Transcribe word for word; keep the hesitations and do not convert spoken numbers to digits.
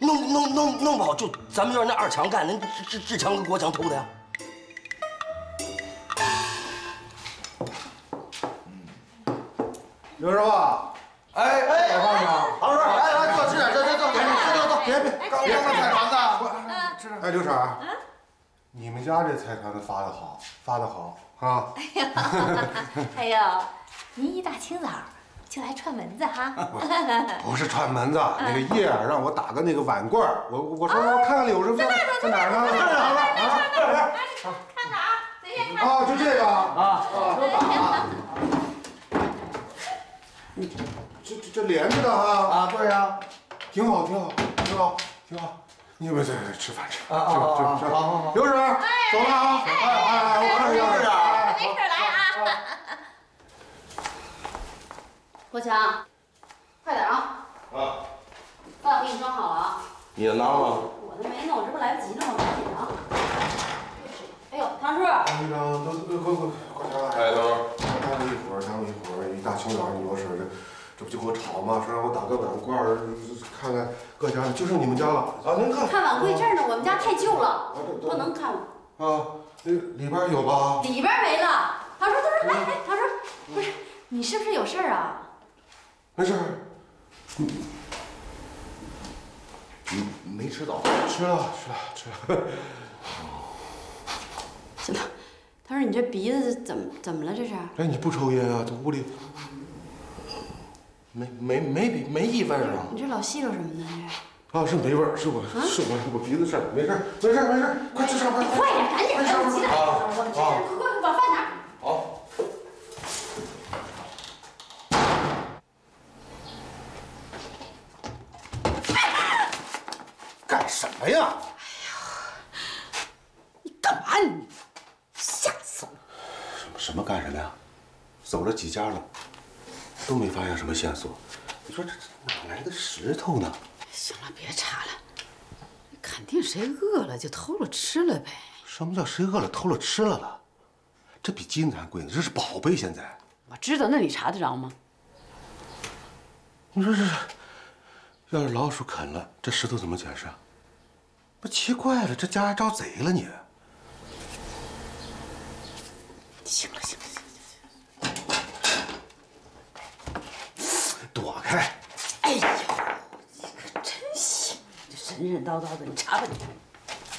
弄弄弄弄不好就咱们院那二强干的，志志强跟国强偷的呀。 刘师傅，哎哎，老胖子，老师，来来，坐，吃点，坐坐坐，坐坐坐，别别，刚刚那菜团子，吃点。哎，刘婶儿，你们家这菜团子发的好，发的好啊！ 哎呀，哎呦，您一大清早就来串门子哈？ 不是串门子，那个叶儿让我打个那个碗罐儿，我我说我看看柳师傅在在哪儿呢？看着好了啊， 看着啊，随便看。 啊，就这个啊啊，都打啊。你这这这连着的哈啊，对呀， 挺好，挺好，挺好，挺好。你们这吃饭吃啊啊啊！好好好， 刘婶，走了啊！哎哎哎，我看一下啊， 没事来啊。 国强，快点啊！ 啊， 饭我给你装好了啊。 你的拿吗？ 我的没呢，我这不来不及了吗？赶紧啊！哎呦，唐叔， 队长，都都快快快点来！ 哎，等会儿， 耽误一会儿，耽误一会儿，一大清早你说是这，这不就给我吵吗？说让我打个碗罐儿，看看各家，就剩你们家了啊！您看， 看碗柜这儿呢，我们家太旧了， 啊这不能看碗。 啊，那里边有吧？ 里边没了。唐叔，唐叔，来来，唐叔，不是你是不是有事儿啊？ 没事。 你没吃早？ 吃了，吃了，吃了。 怎么？他说你这鼻子怎么怎么了？这是？ 哎，你不抽烟啊？这屋里没没没没异味啊？ 你这老吸溜什么呢？这？ 啊，是没味儿，是我是我我鼻子事儿，没事没事没事，快去上班， 快点，赶紧，来不及了！我们这快快把饭拿。 好。 干什么呀？ 你干嘛你？吓死我了！ 什么什么干什么呀？走了几家了，都没发现什么线索。你说这这哪来的石头呢？ 行了，别查了，肯定谁饿了就偷了吃了呗。 什么叫谁饿了偷了吃了了？这比金子还贵呢，这是宝贝。现在我知道，那你查得着吗？ 你说这是，要是老鼠啃了，这石头怎么解释啊？不奇怪了，这家还招贼了你？ 行了行了行了， 躲开！ 哎呦，你可真行，这神神叨叨的，你查吧你。